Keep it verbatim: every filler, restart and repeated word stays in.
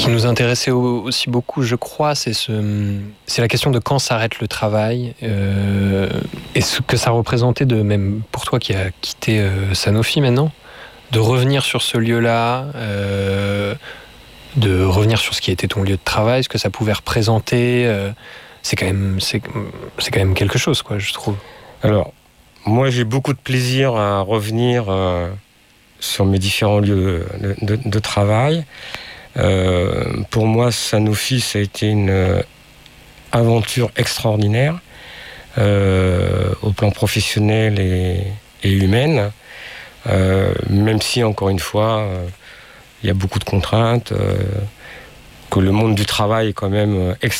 qui nous intéressait aussi beaucoup, je crois, c'est, ce, c'est la question de quand s'arrête le travail euh, et ce que ça représentait, de, même pour toi qui as quitté euh, Sanofi maintenant, de revenir sur ce lieu-là, euh, de revenir sur ce qui était ton lieu de travail, ce que ça pouvait représenter. Euh, c'est, quand même, c'est, c'est quand même quelque chose, quoi, je trouve. Alors, moi, j'ai beaucoup de plaisir à revenir euh, sur mes différents lieux de, de, de travail. Euh, pour moi, Sanofi, ça a été une euh, aventure extraordinaire, euh, au plan professionnel et, et humaine, euh, même si, encore une fois, euh, il y a beaucoup de contraintes, euh, que le monde du travail est quand même extrêmement